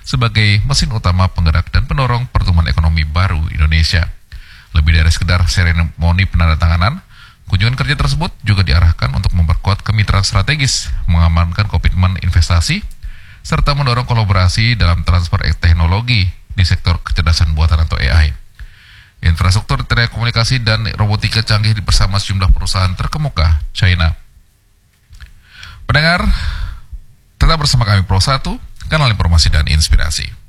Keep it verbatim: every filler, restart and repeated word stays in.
sebagai mesin utama penggerak dan pendorong pertumbuhan ekonomi baru Indonesia. Lebih dari sekedar seremoni penandatanganan, kunjungan kerja tersebut juga diarahkan untuk memperkuat kemitraan strategis, mengamankan komitmen investasi, serta mendorong kolaborasi dalam transfer teknologi di sektor kecerdasan buatan atau A I. Infrastruktur telekomunikasi dan robotika canggih bersama sejumlah perusahaan terkemuka China. Pendengar, tetap bersama kami Pro satu, kanal informasi dan inspirasi.